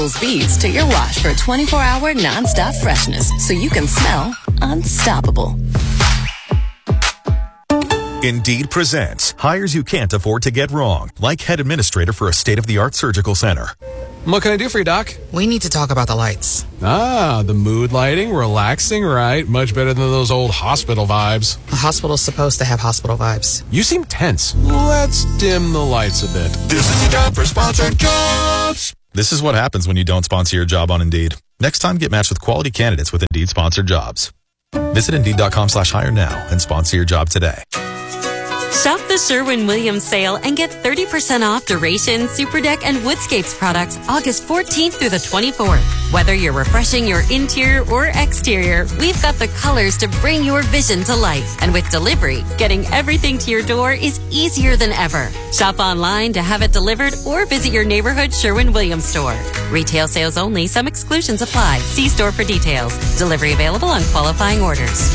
beads to your wash for 24-hour non-stop freshness so you can smell unstoppable. Indeed presents hires you can't afford to get wrong, like head administrator for a state-of-the-art surgical center. What can I do for you, Doc? We need to talk about the lights. Ah, the mood lighting, relaxing, right? Much better than those old hospital vibes. The hospital's supposed to have hospital vibes. You seem tense. Let's dim the lights a bit. This is your time for sponsored jobs. This is what happens when you don't sponsor your job on Indeed. Next time, get matched with quality candidates with Indeed sponsored jobs. Visit Indeed.com/hire now and sponsor your job today. Shop the Sherwin-Williams sale and get 30% off Duration, Superdeck, and Woodscapes products August 14th through the 24th. Whether you're refreshing your interior or exterior, we've got the colors to bring your vision to life. And with delivery, getting everything to your door is easier than ever. Shop online to have it delivered or visit your neighborhood Sherwin-Williams store. Retail sales only. Some exclusions apply. See store for details. Delivery available on qualifying orders.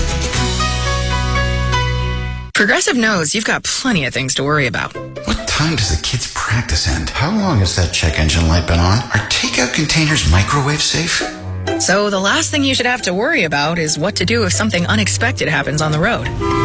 Progressive knows you've got plenty of things to worry about. What time does the kids' practice end? How long has that check engine light been on? Are takeout containers microwave safe? So the last thing you should have to worry about is what to do if something unexpected happens on the road.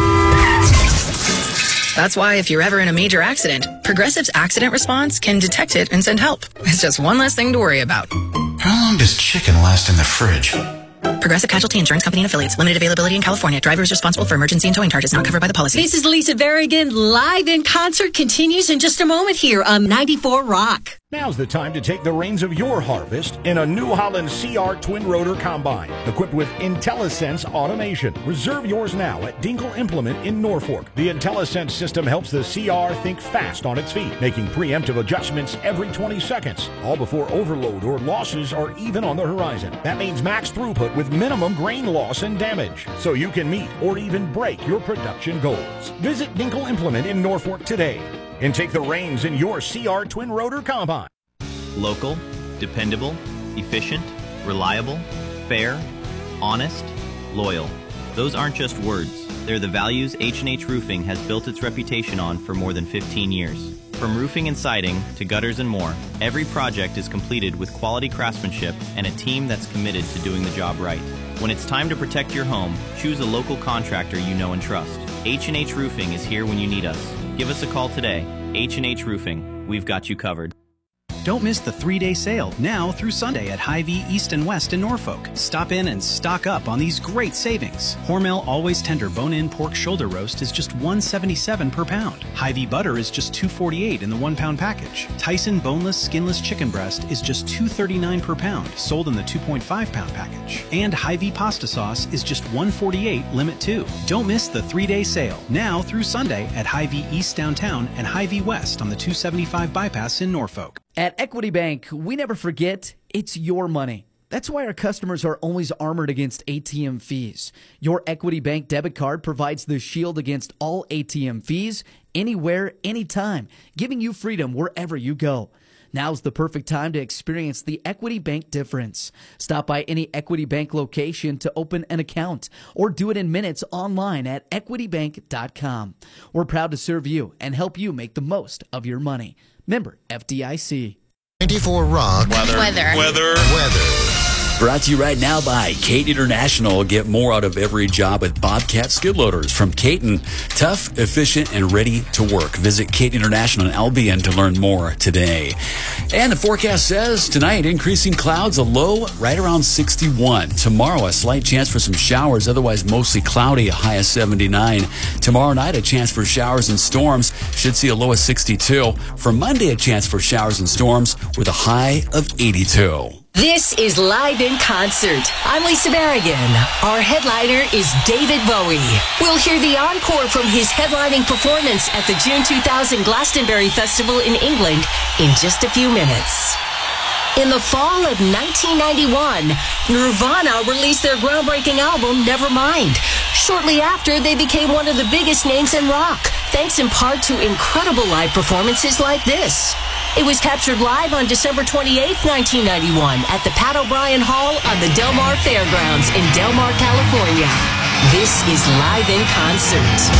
That's why if you're ever in a major accident, Progressive's accident response can detect it and send help. It's just one less thing to worry about. How long does chicken last in the fridge? Progressive Casualty Insurance Company and Affiliates. Limited availability in California. Driver is responsible for emergency and towing charges not covered by the policy. This is Lisa Berrigan. Live in concert continues in just a moment here on 94 Rock. Now's the time to take the reins of your harvest in a New Holland CR Twin Rotor Combine, equipped with IntelliSense automation. Reserve yours now at Dinkle Implement in Norfolk. The IntelliSense system helps the CR think fast on its feet, making preemptive adjustments every 20 seconds, all before overload or losses are even on the horizon. That means max throughput with minimum grain loss and damage, so you can meet or even break your production goals. Visit Dinkle Implement in Norfolk today and take the reins in your CR Twin Rotor Combine. Local, dependable, efficient, reliable, fair, honest, loyal. Those aren't just words. They're the values H&H Roofing has built its reputation on for more than 15 years. From roofing and siding to gutters and more, every project is completed with quality craftsmanship and a team that's committed to doing the job right. When it's time to protect your home, choose a local contractor you know and trust. H&H Roofing is here when you need us. Give us a call today. H&H Roofing. We've got you covered. Don't miss the 3-day sale now through Sunday at Hy-Vee East and West in Norfolk. Stop in and stock up on these great savings. Hormel Always Tender Bone-In Pork Shoulder Roast is just $1.77 per pound. Hy-Vee Butter is just $2.48 in the 1-pound package. Tyson Boneless Skinless Chicken Breast is just $2.39 per pound, sold in the 2.5-pound package. And Hy-Vee Pasta Sauce is just $1.48 Limit 2. Don't miss the 3-day sale now through Sunday at Hy-Vee East Downtown and Hy-Vee West on the 275 bypass in Norfolk. At Equity Bank, we never forget it's your money. That's why our customers are always armored against ATM fees. Your Equity Bank debit card provides the shield against all ATM fees, anywhere, anytime, giving you freedom wherever you go. Now's the perfect time to experience the Equity Bank difference. Stop by any Equity Bank location to open an account or do it in minutes online at equitybank.com. We're proud to serve you and help you make the most of your money. Member FDIC. 94 Rock. Weather. Brought to you right now by Cate International. Get more out of every job with Bobcat skid loaders from Caton. Tough, efficient, and ready to work. Visit Cate International in Albion to learn more today. And the forecast says tonight, increasing clouds, a low right around 61. Tomorrow, a slight chance for some showers, otherwise mostly cloudy, a high of 79. Tomorrow night, a chance for showers and storms. Should see a low of 62. For Monday, a chance for showers and storms with a high of 82. This is Live in Concert. I'm Lisa Berrigan. Our headliner is David Bowie. We'll hear the encore from his headlining performance at the June 2000 Glastonbury Festival in England in just a few minutes. In the fall of 1991, Nirvana released their groundbreaking album, Nevermind. Shortly after, they became one of the biggest names in rock, thanks in part to incredible live performances like this. It was captured live on December 28, 1991 at the Pat O'Brien Hall on the Del Mar Fairgrounds in Del Mar, California. This is Live in Concert.